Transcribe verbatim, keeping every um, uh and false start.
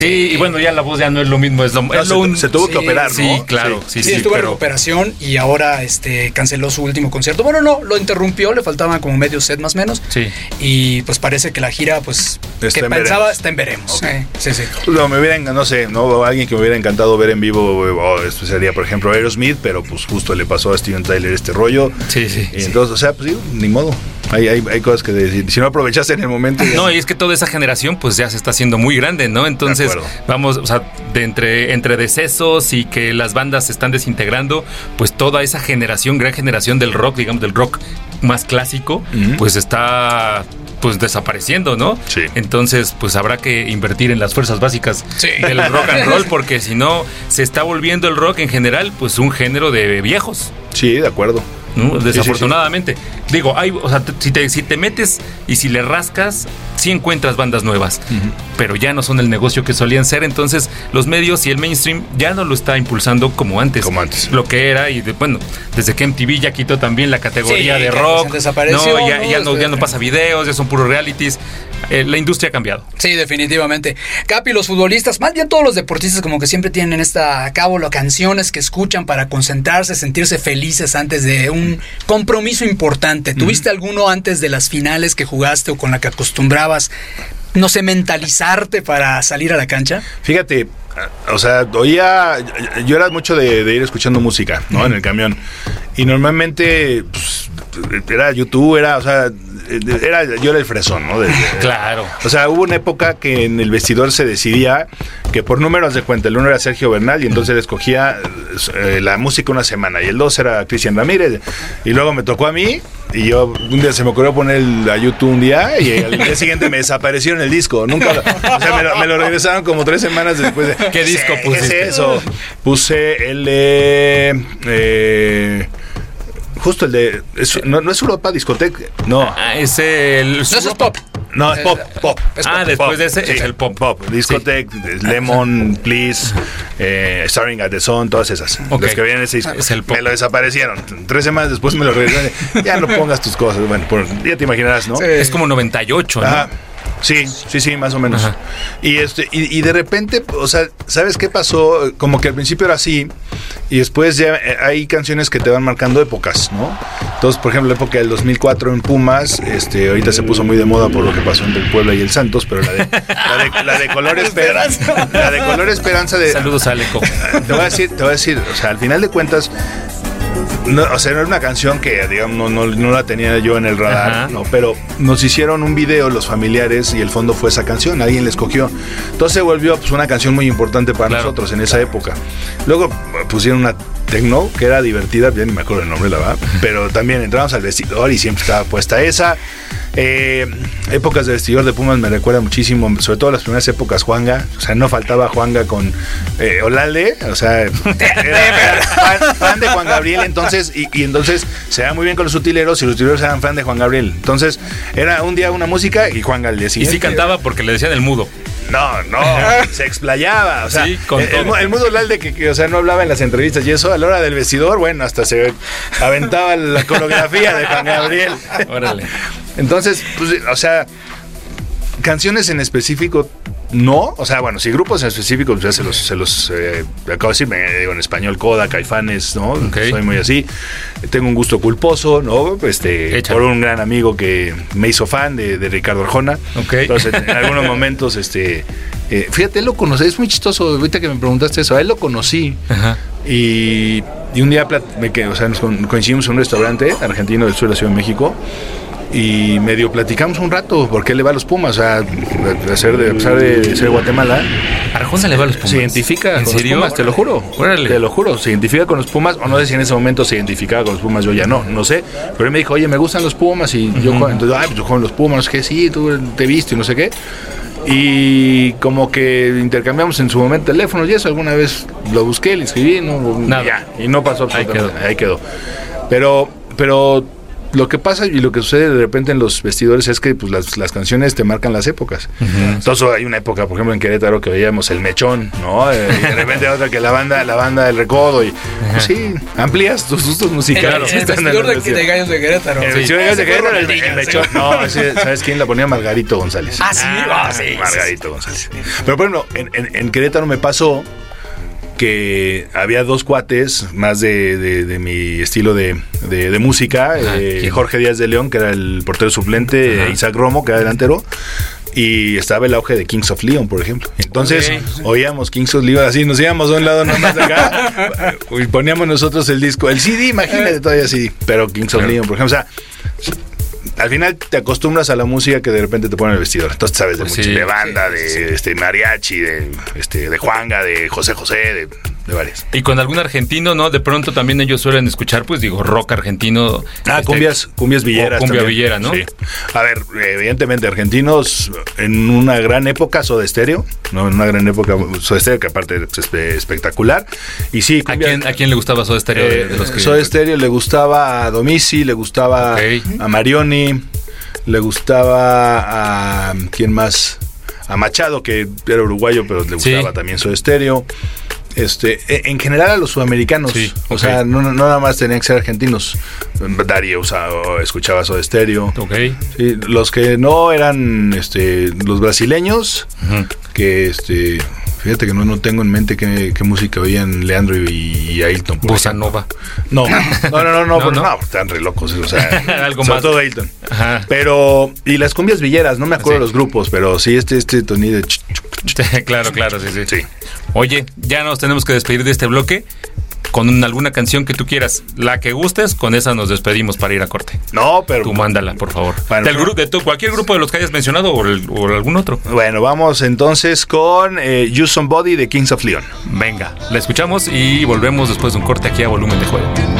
Sí, y bueno, ya la voz ya no es lo mismo, es lo, no, es se, lo un... se tuvo que sí, operar, ¿no? Sí, claro, sí, sí, sí, estuvo pero... en recuperación y ahora este canceló su último concierto. Bueno, no, lo interrumpió, le faltaban como medio set más o menos. Sí. Y pues parece que la gira, pues, Está que en pensaba, veremos. está en veremos. Okay. Eh, sí, sí. No, me hubiera, no sé, no, alguien que me hubiera encantado ver en vivo, oh, esto sería, por ejemplo, Aerosmith, pero pues justo le pasó a Steven Tyler este rollo. Sí, sí. Y entonces, o sea, pues sí, ni modo. Hay, hay, hay cosas que decir. Si no aprovechaste en el momento. Ya... No, y es que toda esa generación pues ya se está haciendo muy grande, ¿no? Entonces, vamos, o sea, de entre, entre decesos y que las bandas se están desintegrando, pues toda esa generación, gran generación del rock, digamos, del rock más clásico, uh-huh. pues está... pues desapareciendo, ¿no? Sí. Entonces, pues habrá que invertir en las fuerzas básicas sí. del rock and roll, porque si no, se está volviendo el rock en general, pues un género de viejos. Sí, de acuerdo. ¿No? Desafortunadamente. Sí, sí, sí. Digo, hay, o sea, si te, si te metes y si le rascas, sí encuentras bandas nuevas, uh-huh. pero ya no son el negocio que solían ser. Entonces, los medios y el mainstream ya no lo está impulsando como antes. Como antes. Lo que era, y de, bueno, desde que M T V ya quitó también la categoría sí, de rock. Desapareció, no, ya, ¿no? ya, no, ya no pasa videos, ya son puros realities. Eh, la industria ha cambiado. Sí, definitivamente. Capi, los futbolistas, más bien todos los deportistas, como que siempre tienen esta a cabo las canciones que escuchan para concentrarse, sentirse felices antes de un compromiso importante. ¿Tuviste uh-huh. alguno antes de las finales que jugaste o con la que acostumbrabas, no sé, mentalizarte para salir a la cancha? Fíjate, o sea, oía, yo era mucho de, de ir escuchando música, ¿no? Uh-huh. En el camión. Y normalmente, pues, era YouTube, era, o sea, era, yo era el fresón, ¿no? De, de, claro. O sea, hubo una época que en el vestidor se decidía que por números de cuenta, el uno era Sergio Bernal y entonces él escogía eh, la música una semana y el dos era Cristian Ramírez y luego me tocó a mí y yo un día se me ocurrió poner el, a YouTube un día y al día siguiente me desaparecieron el disco, nunca, lo, o sea, me lo, me lo regresaron como tres semanas después de... ¿Qué disco pusiste? ¿Qué es eso? Puse el de... Eh, justo el de... Es, no, no es Europa Discoteca, no. Ah, es el... No, eso es pop. No, es pop, pop. Es ah, pop, después pop, de ese sí, es el pop. Pop, Discotech, sí. Lemon, Please, eh, Starring at the Sun, todas esas. Okay. Los que vienen ese disco. Es el pop. Me lo desaparecieron. Tres semanas después me lo regresaron. Ya no pongas tus cosas. Bueno, por, ya te imaginarás, ¿no? Sí. Es como noventa y ocho, ¿no? Ah, sí, sí, sí, más o menos. Ajá. Y este y, y de repente, o sea, ¿sabes qué pasó? Como que al principio era así y después ya hay canciones que te van marcando épocas, ¿no? Entonces, por ejemplo, la época del dos mil cuatro en Pumas, este, ahorita se puso muy de moda por lo que pasó entre el Puebla y el Santos, pero la de, la de, la de Color Esperanza, la de Color Esperanza de... Saludos a Aleco. Te voy a decir, te voy a decir, o sea, al final de cuentas, no, o sea, no era una canción que, digamos, no, no, no la tenía yo en el radar, ajá, no, pero nos hicieron un video los familiares y el fondo fue esa canción, alguien la escogió. Entonces se volvió pues, una canción muy importante para claro, nosotros en esa claro. época. Luego pusieron una techno que era divertida, ya ni me acuerdo el nombre, la verdad, pero también entramos al vestidor y siempre estaba puesta esa. Eh, épocas de vestidor de Pumas me recuerda muchísimo, sobre todo las primeras épocas Juanga, o sea, no faltaba Juanga con eh, Olalde, o sea, era, era fan, fan de Juan Gabriel, entonces, y, y entonces se daba muy bien con los utileros y los utileros eran fan de Juan Gabriel, entonces era un día una música y Juanga al día siguiente. Y sí cantaba porque le decían el mudo. No, no, se explayaba, o sea, sí, con el, el, el mudo Olalde que, que, o sea, no hablaba en las entrevistas y eso, a la hora del vestidor, bueno, hasta se aventaba la coreografía de Juan Gabriel. Órale. Entonces, pues, o sea, canciones en específico, no. O sea, bueno, si grupos en específico, pues ya se los, se los eh, acabo de decir, me digo en español, Coda, Caifanes, ¿no? Okay. Soy muy así. Tengo un gusto culposo, ¿no? Este, Échale. Por un gran amigo que me hizo fan de, de Ricardo Arjona. Okay. Entonces, en algunos momentos, este, eh, fíjate, él lo conocí, es muy chistoso, ahorita que me preguntaste eso, a él lo conocí. Ajá. Y, y un día, me, o sea, nos coincidimos en un restaurante argentino del sur de la Ciudad de México. Y medio platicamos un rato porque él le va a los Pumas, o sea, a, ser de, a pesar de ser de Guatemala. Arjona le va a los Pumas. Se identifica ¿En con serio? los Pumas, te lo juro. Órale. Te lo juro, se identifica con los Pumas, o no sé si en ese momento se identificaba con los Pumas, yo ya no, no sé. Pero él me dijo, oye, me gustan los Pumas, y uh-huh. yo, entonces, ay, pues yo juego en los Pumas, no sé qué, sí, tú te viste y no sé qué. Y como que intercambiamos en su momento teléfonos y eso, alguna vez lo busqué, le escribí, no, Nada. Ya, y no pasó absolutamente, Ahí quedó. Ahí quedó. Pero, pero lo que pasa y lo que sucede de repente en los vestidores es que pues las, las canciones te marcan las épocas. Uh-huh. Entonces hay una época, por ejemplo, en Querétaro que veíamos el Mechón, ¿no? Eh, y de repente otra que la banda, la banda del Recodo. Y uh-huh. pues sí, amplías tus gustos musicales. El, el vestidor de, de Gallos de Querétaro. El vestidor de Gallos de Querétaro, el, el Mechón. No, ese, ¿sabes quién la ponía? Margarito González. Ah, sí, ah, sí Margarito sí, González. Sí. Pero bueno, en, en, en Querétaro me pasó que había dos cuates más de, de, de mi estilo de, de, de música, ah, eh, Jorge Díaz de León, que era el portero suplente, uh-huh. Isaac Romo, que era delantero, y estaba el auge de Kings of Leon, por ejemplo. Entonces, okay. oíamos Kings of Leon así, nos íbamos de un lado nomás de acá, y poníamos nosotros el disco, el C D, imagínate todavía así, pero Kings of claro. Leon, por ejemplo, o sea, al final te acostumbras a la música que de repente te pone en el vestidor. Entonces sabes de, pues mucho, sí, de banda, sí, de sí. este mariachi, de este de Juanga, de José José, de, de varias. Y con algún argentino, ¿no? De pronto también ellos suelen escuchar, pues digo, rock argentino. Ah, este, cumbias, cumbias villeras. Cumbia también. villera, ¿no? Sí. A ver, evidentemente argentinos en una gran época, Soda Stereo, ¿no? En una gran época Soda Stereo, que aparte es espectacular. Y sí, cumbia, ¿A quién, ¿A quién le gustaba Soda Stereo? Eh, de los que... Soda Stereo le gustaba a Domici, le gustaba okay. a Marioni, le gustaba a ¿quién más? A Machado, que era uruguayo, pero le gustaba sí. también Soda Stereo. Este, en general a los sudamericanos, sí, o okay. sea, no, no nada más tenían que ser argentinos. Darío usaba, escuchaba Soda Stereo. Okay. Sí, los que no eran este, los brasileños, uh-huh. que este fíjate que no, no tengo en mente qué, qué música oían Leandro y, y Ailton. Bossa Nova. No, no, no, no, no, no, no, no están re locos, o sea, algo sobre más. todo Ailton. Ajá. Pero, y las cumbias villeras, no me acuerdo sí. los grupos, pero sí, este, este Tony de... Claro, claro, sí, sí, sí. Oye, ya nos tenemos que despedir de este bloque con alguna canción que tú quieras, la que gustes, con esa nos despedimos para ir a corte. No, pero... Tú mándala, por favor. Bueno, Del grupo, de tu, cualquier grupo de los que hayas mencionado o, el, o algún otro. Bueno, vamos entonces con eh, You Somebody de Kings of Leon. Venga, la escuchamos y volvemos después de un corte aquí a Volumen de Juego.